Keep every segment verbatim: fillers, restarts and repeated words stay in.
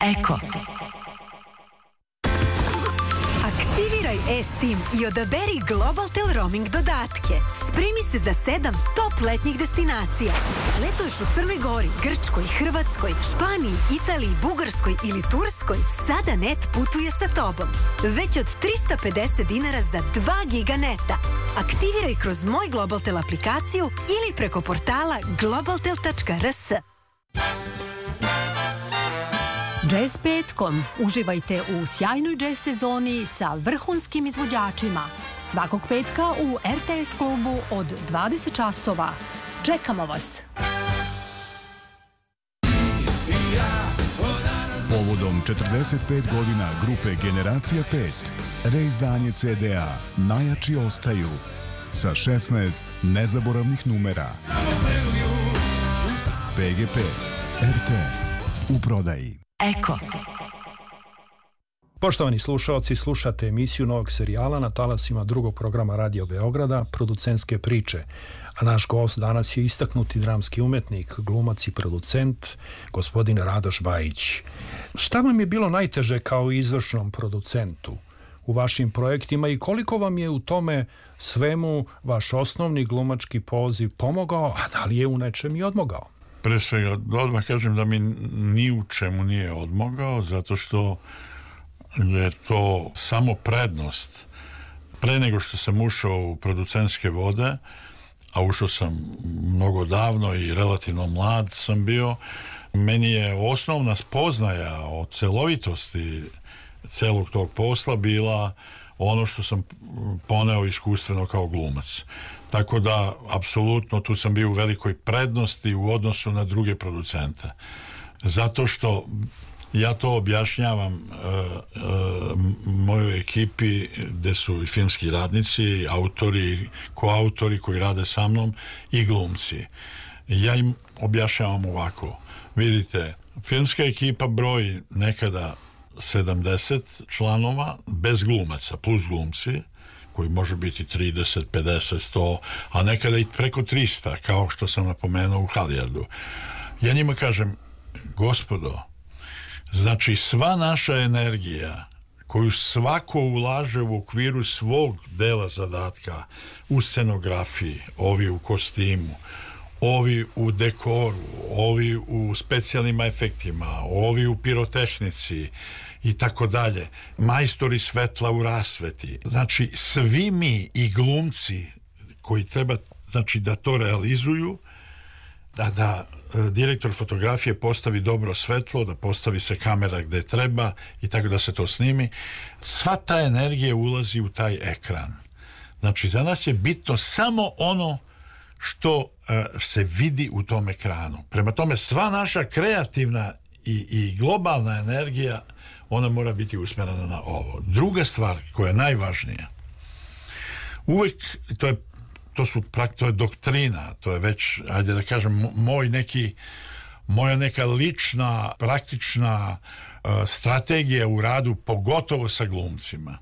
Eko. Aktiviraj e-SIM i odaberi Globaltel roaming dodatke. Spremi se za sedam top letnjih destinacija. Letuješ u Crnoj Gori, Grčkoj, Hrvatskoj, Španiji, Italiji, Bugarskoj ili Turskoj? Sada net putuje sa tobom. Već od trista pedeset dinara za dva giga neta. Aktiviraj kroz Moj Globaltel aplikaciju ili preko portala globaltel tačka r s. Jazz petkom. Uživajte u sjajnoj jazz sezoni sa vrhunskim izvođačima. Svakog petka u er te es klubu od dvadeset časova. Čekamo vas! Povodom četrdeset pet godina grupe Generacija pet, reizdanje ce de a Najjači ostaju sa šesnaest nezaboravnih numera. pe ge pe, er te es, u prodaji. Eko. Poštovani slušaoci, slušate emisiju novog serijala na talasima drugog programa Radio Beograda, Producentske priče. A naš gost danas je istaknuti dramski umetnik, glumac i producent, gospodin Radoš Bajić. Šta vam je bilo najteže kao izvršnom producentu u vašim projektima i koliko vam je u tome svemu vaš osnovni glumački poziv pomogao, a da li je u nečem i odmogao? Pre svega, odmah kažem da mi ni u čemu nije odmogao, zato što je to samo prednost. Pre nego što sam ušao u producentske vode, a ušao sam mnogo davno i relativno mlad sam bio, meni je osnovna spoznaja o celovitosti celog tog posla bila ono što sam poneo iskustveno kao glumac. Tako da, apsolutno, tu sam bio u velikoj prednosti u odnosu na druge producente. Zato što ja to objašnjavam uh, uh, mojoj ekipi, gde su i filmski radnici, autori, koautori koji rade sa mnom i glumci. Ja im objašnjavam ovako. Vidite, filmska ekipa broji nekada sedamdeset članova bez glumaca, plus glumci, koji može biti trideset, pedeset, sto, a nekada i preko trista, kao što sam napomenuo u Halijardu. Ja njima kažem, gospodo, znači sva naša energija koju svako ulaže u okviru svog dela zadatka, u scenografiji, ovi u kostimu, ovi u dekoru, ovi u specijalnim efektima, ovi u pirotehnici i tako dalje, majstori svetla u rasveti. Znači, svi mi i glumci koji treba, znači, da to realizuju, da, da direktor fotografije postavi dobro svetlo, da postavi se kamera gde treba i tako da se to snimi, sva ta energija ulazi u taj ekran. Znači, za nas je bitno samo ono što uh, se vidi u tom ekranu. Prema tome, sva naša kreativna i, i globalna energija, ona mora biti usmjerena na ovo. Druga stvar koja je najvažnija, uvek, to je, to su, to je doktrina, to je već, ajde da kažem, moj neki, moja neka lična, praktična uh, strategija u radu, pogotovo sa glumcima.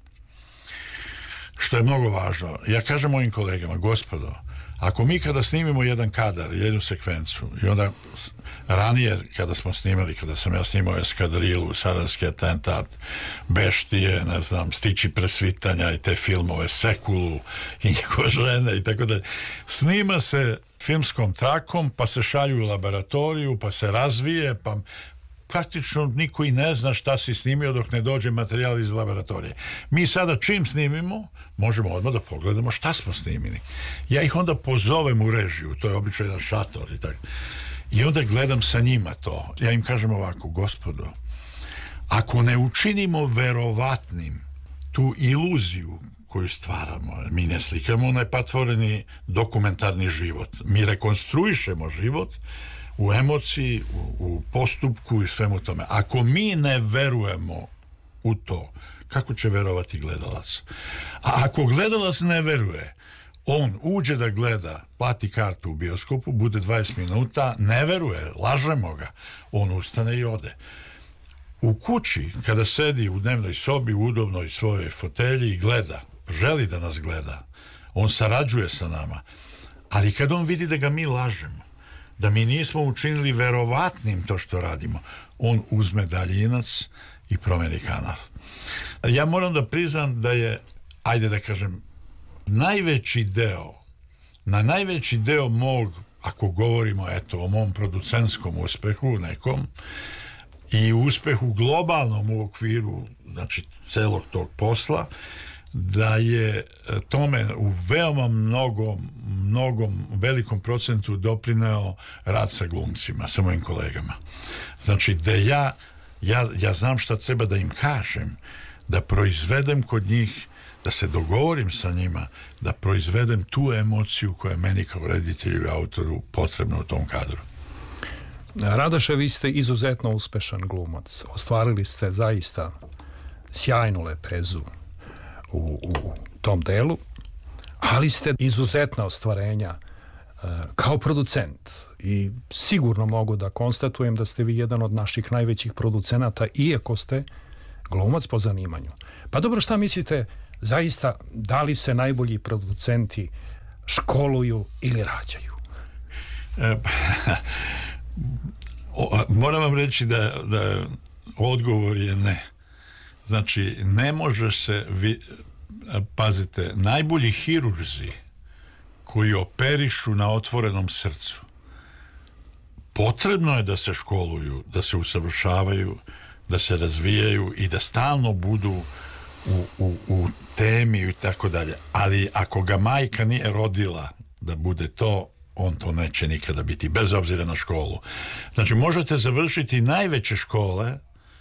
Što je mnogo važno. Ja kažem mojim kolegama, gospodo, ako mi kada snimimo jedan kadar, jednu sekvencu, i onda ranije kada smo snimali, kada sam ja snimao Eskadrilu, Sarajevski atentat, Beštije, ne znam, Stići presvitanja i te filmove, Sekulu i njegova žena i tako dalje, snima se filmskom trakom, pa se šalju u laboratoriju, pa se razvije, pa praktično niko i ne zna šta si snimio dok ne dođe materijal iz laboratorije. Mi sada čim snimimo, možemo odmah da pogledamo šta smo snimili. Ja ih onda pozovem u režiju, to je obično jedan šator i tako. I onda gledam sa njima to. Ja im kažem ovako, gospodo, ako ne učinimo verovatnim tu iluziju koju stvaramo, mi ne slikamo onaj patvoreni dokumentarni život, mi rekonstruišemo život u emociji, u, u postupku i svemu tome. Ako mi ne verujemo u to, kako će verovati gledalac? A ako gledalac ne veruje, on uđe da gleda, plati kartu u bioskopu, bude dvadeset minuta, ne veruje, lažemo ga, on ustane i ode. U kući, kada sedi u dnevnoj sobi, u udobnoj svojoj fotelji i gleda, želi da nas gleda, on sarađuje sa nama, ali kad on vidi da ga mi lažemo, da mi nismo učinili verovatnim to što radimo. On uzme daljinac i promeni kanal. Ja moram da priznam da je, ajde da kažem, najveći deo, na najveći deo mog, ako govorimo eto o mom producentskom uspehu nekom i uspehu globalnom u okviru, znači celog tog posla, da je tome u veoma mnogom, mnogom velikom procentu doprineo rad sa glumcima, sa mojim kolegama. Znači da ja, ja, ja znam šta treba da im kažem, da proizvedem kod njih, da se dogovorim sa njima, da proizvedem tu emociju koja je meni kao reditelju i autoru potrebna u tom kadru. Radoše, vi ste izuzetno uspešan glumac. Ostvarili ste zaista sjajnu lepezu u, u tom delu, ali ste izuzetna ostvarenja uh, kao producent i sigurno mogu da konstatujem da ste vi jedan od naših najvećih producenata, iako ste glumac po zanimanju. Pa dobro, šta mislite, zaista, da li se najbolji producenti školuju ili rađaju? E, o, moram vam reći da, da odgovor je ne. Znači, ne može se, vi, pazite, najbolji hirurzi koji operišu na otvorenom srcu, potrebno je da se školuju, da se usavršavaju, da se razvijaju i da stalno budu u, u, u temi i tako dalje. Ali ako ga majka nije rodila da bude to, on to neće nikada biti, bez obzira na školu. Znači, možete završiti najveće škole,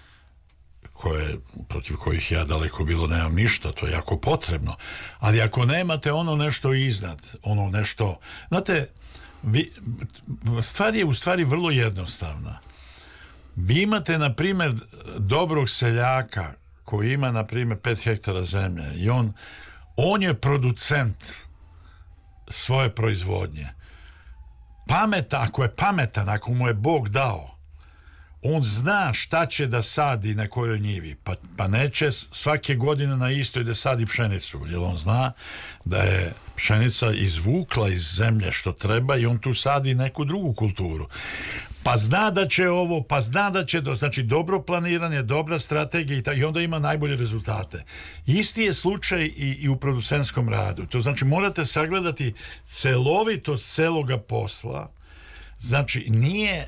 koje, protiv kojih ja daleko bilo nemam ništa, to je jako potrebno, ali ako nemate ono nešto iznad, ono nešto, znate, vi, stvar je u stvari vrlo jednostavna. Vi imate, na primjer, dobrog seljaka koji ima, na primjer, pet hektara zemlje i on, on je producent svoje proizvodnje. Pameta, ako je pametan, ako mu je Bog dao, on zna šta će da sadi na kojoj njivi, pa, pa neće svake godine na istoj da sadi pšenicu, jer on zna da je pšenica izvukla iz zemlje što treba i on tu sadi neku drugu kulturu. Pa zna da će ovo, pa zna da će, do, znači dobro planiranje, dobra strategija i, ta, i onda ima najbolje rezultate. Isti je slučaj i, i u producentskom radu. To znači morate sagledati celovitost celoga posla. Znači nije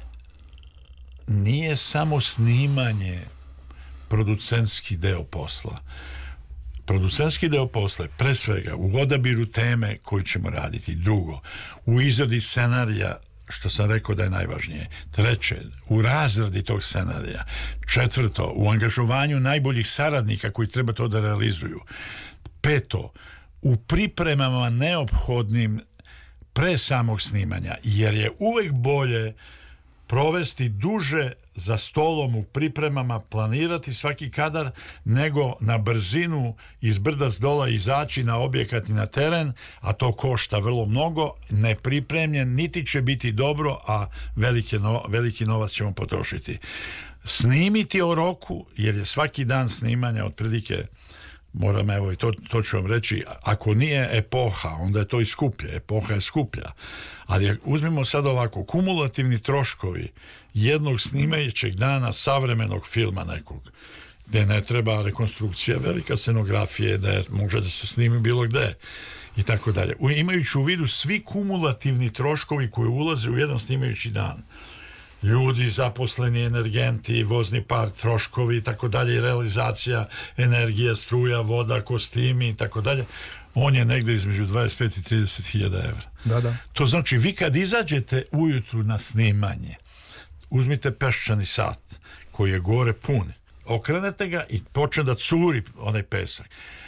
nije samo snimanje producentski deo posla. Producentski deo posla je pre svega u odabiru teme koju ćemo raditi. Drugo, u izradi scenarija, što sam rekao da je najvažnije. Treće, u razradi tog scenarija. Četvrto, u angažovanju najboljih saradnika koji treba to da realizuju. Peto, u pripremama neophodnim pre samog snimanja, jer je uvek bolje provesti duže za stolom u pripremama, planirati svaki kadar, nego na brzinu iz brda s dola izaći na objekat i na teren, a to košta vrlo mnogo, nepripremljen, niti će biti dobro, a veliki, no, veliki novac ćemo potrošiti. Snimiti o roku, jer je svaki dan snimanja otprilike, moram evo i to, to ću vam reći, ako nije epoha, onda je to i skuplje, epoha je skuplja. Ali uzmimo sad ovako, kumulativni troškovi jednog snimajućeg dana savremenog filma nekog, gde ne treba rekonstrukcija, velika scenografije, da je, može da se snimi bilo gde i tako dalje. Imajući u vidu svi kumulativni troškovi koji ulaze u jedan snimajući dan, ljudi, zaposleni, energenti, vozni park, troškovi i tako dalje, realizacija, energija, struja, voda, kostimi i tako dalje, on je negde između dvadeset pet i trideset hiljada evra. Da, da. To znači, vi kad izađete ujutru na snimanje, uzmite peščani sat koji je gore pun, okrenete ga i počne da curi onaj pesak.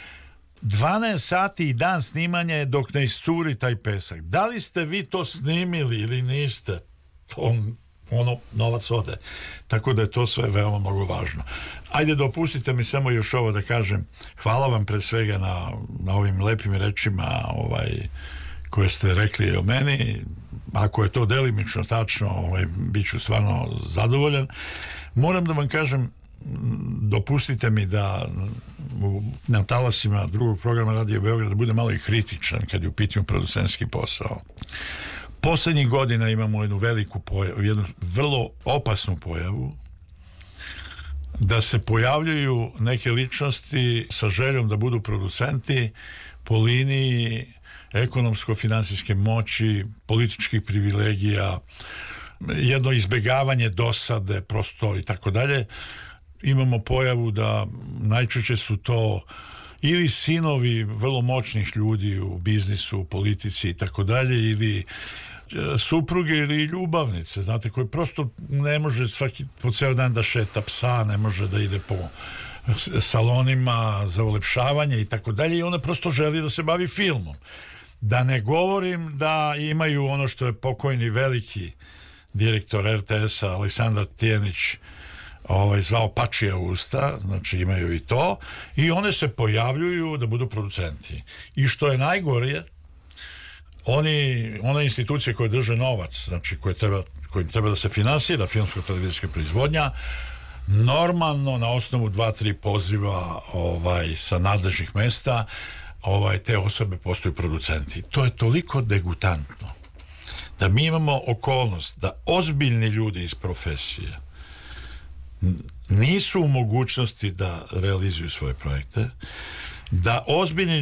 dvanaest sati i dan snimanja je dok ne iscuri taj pesak. Da li ste vi to snimili ili niste, to ono, novac ode. Tako da je to sve veoma mnogo važno. Ajde, dopustite mi samo još ovo da kažem. Hvala vam pre svega na, na ovim lepim rečima ovaj, koje ste rekli o meni. Ako je to delimično tačno, ovaj, bit ću stvarno zadovoljan. Moram da vam kažem, dopustite mi da na talasima drugog programa Radio Beograd da bude malo i kritičan kad je u pitanju producentski posao. Poslednjih godina imamo jednu veliku pojavu, jednu vrlo opasnu pojavu, da se pojavljuju neke ličnosti sa željom da budu producenti po liniji ekonomsko-finansijske moći, političkih privilegija, jedno izbegavanje dosade, prosto i tako dalje. Imamo pojavu da najčešće su to ili sinovi vrlo moćnih ljudi u biznisu, u politici i tako dalje, ili supruge ili ljubavnice, znate, koji prosto ne može svaki po ceo dan da šeta psa, ne može da ide po salonima za ulepšavanje i tako dalje, i ona prosto želi da se bavi filmom. Da ne govorim da imaju ono što je pokojni veliki direktor er te esa Aleksandar Tijenić ovaj, zvao pačija usta, znači imaju i to, i one se pojavljuju da budu producenti. I što je najgore, oni, one institucije koje drže novac, znači koje treba, kojim treba da se finansira filmsko-televizijska proizvodnja, normalno na osnovu dva, tri poziva ovaj, sa nadležnih mesta, ovaj, te osobe postaju producenti. To je toliko degutantno da mi imamo okolnost da ozbiljni ljudi iz profesije nisu u mogućnosti da realizuju svoje projekte, da ozbiljni